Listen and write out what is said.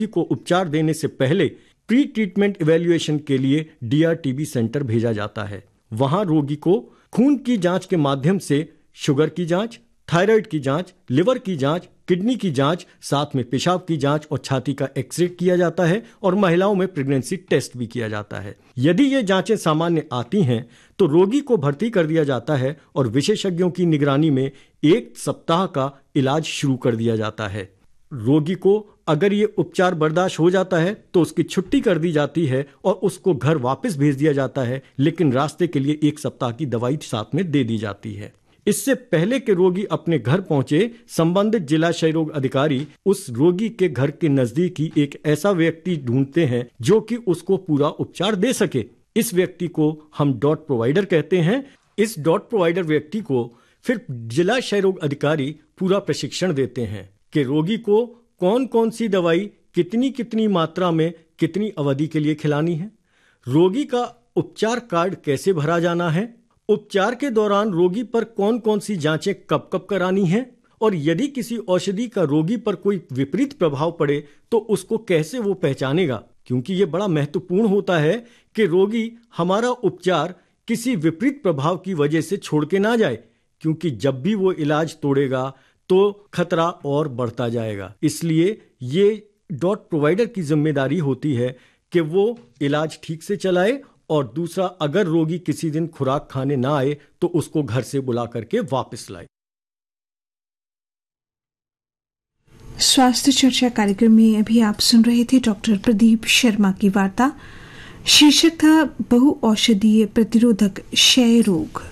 को उपचार देने से पहले प्री ट्रीटमेंट इवैल्यूएशन के लिए DRTB सेंटर भेजा जाता है। वहां रोगी को खून की जांच के माध्यम से शुगर की जांच, थायराइड की जांच, लिवर की जांच, किडनी की जांच, साथ में पेशाब की जांच और छाती का एक्सरे किया जाता है और महिलाओं में प्रेगनेंसी टेस्ट भी किया जाता है। यदि ये जांचें सामान्य आती हैं तो रोगी को भर्ती कर दिया जाता है और विशेषज्ञों की निगरानी में 1 सप्ताह का इलाज शुरू कर दिया जाता है। रोगी को अगर ये उपचार बर्दाश्त हो जाता है तो उसकी छुट्टी कर दी जाती है और उसको घर वापस भेज दिया जाता है, लेकिन रास्ते के लिए 1 सप्ताह की दवाई साथ में दे दी जाती है। इससे पहले कि रोगी अपने घर पहुंचे, संबंधित जिला क्षय रोग अधिकारी उस रोगी के घर के नजदीक ही एक ऐसा व्यक्ति ढूंढते हैं जो कि उसको पूरा उपचार दे सके। इस व्यक्ति को हम डॉट प्रोवाइडर कहते हैं। इस डॉट प्रोवाइडर व्यक्ति को फिर जिला क्षय रोग अधिकारी पूरा प्रशिक्षण देते हैं कि रोगी को कौन कौन सी दवाई कितनी कितनी मात्रा में कितनी अवधि के लिए खिलानी है, रोगी का उपचार कार्ड कैसे भरा जाना है, उपचार के दौरान रोगी पर कौन कौन सी जांचें कब कब करानी है, और यदि किसी औषधि का रोगी पर कोई विपरीत प्रभाव पड़े तो उसको कैसे वो पहचानेगा। क्योंकि ये बड़ा महत्वपूर्ण होता है कि रोगी हमारा उपचार किसी विपरीत प्रभाव की वजह से छोड़ के ना जाए, क्योंकि जब भी वो इलाज तोड़ेगा तो खतरा और बढ़ता जाएगा। इसलिए ये डॉट प्रोवाइडर की जिम्मेदारी होती है कि वो इलाज ठीक से चलाए, और दूसरा, अगर रोगी किसी दिन खुराक खाने ना आए तो उसको घर से बुला करके वापस लाए। स्वास्थ्य चर्चा कार्यक्रम में अभी आप सुन रहे थे डॉक्टर प्रदीप शर्मा की वार्ता। शीर्षक था बहु औषधीय प्रतिरोधक क्षय रोग।